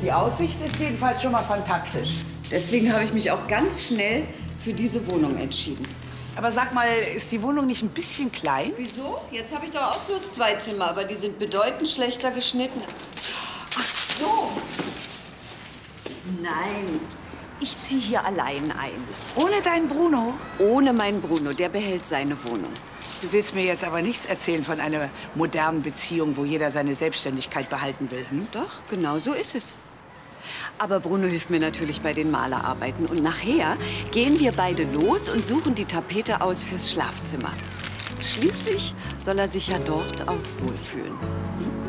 Die Aussicht ist jedenfalls schon mal fantastisch. Deswegen habe ich mich auch ganz schnell für diese Wohnung entschieden. Aber sag mal, ist die Wohnung nicht ein bisschen klein? Wieso? Jetzt habe ich doch auch bloß 2 Zimmer, aber die sind bedeutend schlechter geschnitten. Ach so. Nein, ich ziehe hier allein ein. Ohne deinen Bruno? Ohne meinen Bruno, der behält seine Wohnung. Du willst mir jetzt aber nichts erzählen von einer modernen Beziehung, wo jeder seine Selbstständigkeit behalten will, hm? Doch, genau so ist es. Aber Bruno hilft mir natürlich bei den Malerarbeiten. Und nachher gehen wir beide los und suchen die Tapete aus fürs Schlafzimmer. Schließlich soll er sich ja dort auch wohlfühlen.